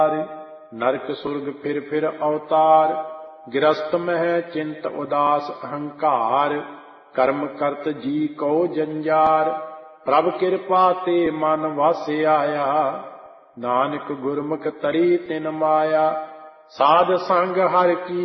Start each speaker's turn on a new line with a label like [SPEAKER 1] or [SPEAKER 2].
[SPEAKER 1] ਨਰਕ ਸੁਰਗ ਫਿਰ ਫਿਰ ਅਵਤਾਰ, ਗ੍ਰਸਤ ਮਹਿ ਚਿੰਤ ਉਦਾਸ ਅਹੰਕਾਰ, ਕਰਮ ਕਰਤ ਜੀ ਕਉ ਜੰਜਾਰ, ਪ੍ਰਭ ਕਿਰਪਾ ਤੇ ਮਨ ਵਾਸੇ ਆਇਆ, ਨਾਨਕ ਗੁਰਮੁਖ ਤਰੀ ਤਿਨ ਮਾਇਆ, ਸਾਧ ਸੰਗ ਹਰਿ ਕੀ